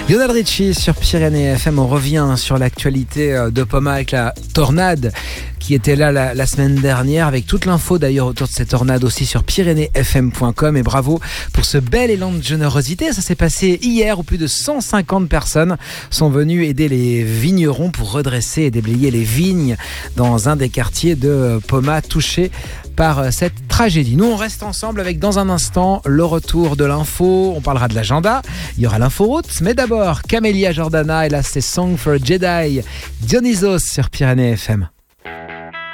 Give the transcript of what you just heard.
Lionel Richie sur Pyrénées FM. On revient sur l'actualité de Poma avec la tornade qui était là la semaine dernière, avec toute l'info d'ailleurs autour de cette tornade aussi sur pyrénéesfm.com. Et bravo pour ce bel élan de générosité. Ça s'est passé hier où plus de 150 personnes sont venues aider les vignerons pour redresser et déblayer les vignes dans un des quartiers de Poma touchés par cette tragédie. Nous, on reste ensemble avec, dans un instant, le retour de l'info. On parlera de l'agenda. Il y aura l'inforoute. Mais d'abord, Camélia Jordana. Et là, c'est Song for a Jedi. Dionysos sur Pyrénées FM.